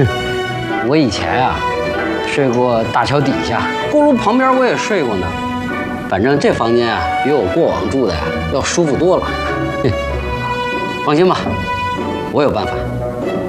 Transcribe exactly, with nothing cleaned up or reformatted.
我以前啊，睡过大桥底下，锅炉旁边我也睡过呢。反正这房间啊，比我过往住的呀要舒服多了。放心吧，我有办法。